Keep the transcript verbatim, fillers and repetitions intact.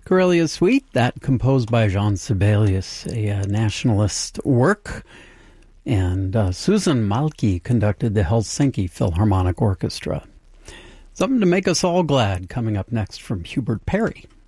Karelia Suite, that composed by Jean Sibelius, a uh, nationalist work. And uh, Susan Malki conducted the Helsinki Philharmonic Orchestra. Something to make us all glad coming up next from Hubert Perry.